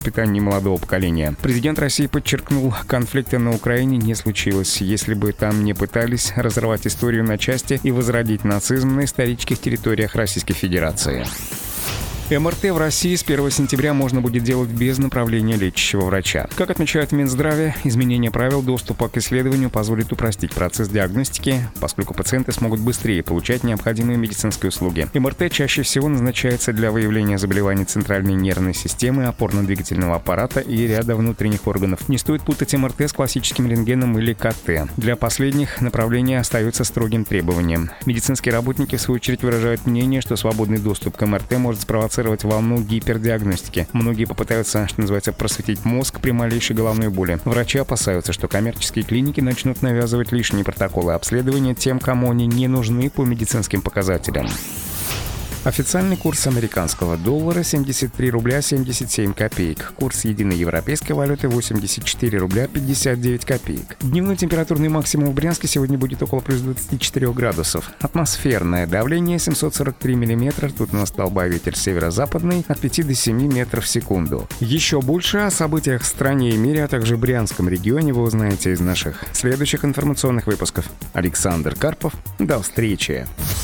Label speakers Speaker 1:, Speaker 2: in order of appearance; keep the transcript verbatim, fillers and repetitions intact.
Speaker 1: питании молодого поколения. Президент России подчеркнул, конфликта на Украине не случилось, если бы там не пытались разорвать историю на части и возродить нацизм на исторических территориях Российской Федерации. эм эр тэ в России с первого сентября можно будет делать без направления лечащего врача. Как отмечают в Минздраве, изменение правил доступа к исследованию позволит упростить процесс диагностики, поскольку пациенты смогут быстрее получать необходимые медицинские услуги. эм эр тэ чаще всего назначается для выявления заболеваний центральной нервной системы, опорно-двигательного аппарата и ряда внутренних органов. Не стоит путать эм эр тэ с классическим рентгеном или ка тэ. Для последних направление остается строгим требованием. Медицинские работники, в свою очередь, выражают мнение, что свободный доступ к эм эр тэ может спровоцировать волну гипердиагностики. Многие попытаются, что называется, просветить мозг при малейшей головной боли. Врачи опасаются, что коммерческие клиники начнут навязывать лишние протоколы обследования тем, кому они не нужны по медицинским показателям. Официальный курс американского доллара семьдесят три рубля семьдесят семь копеек. Курс единой европейской валюты восемьдесят четыре рубля пятьдесят девять копеек. Дневной температурный максимум в Брянске сегодня будет около плюс двадцати четырёх градусов. Атмосферное давление семьсот сорок три миллиметра. Тут настал ветер северо-западный от пяти до семи метров в секунду. Еще больше о событиях в стране и мире, а также в Брянском регионе вы узнаете из наших следующих информационных выпусков. Александр Карпов. До встречи.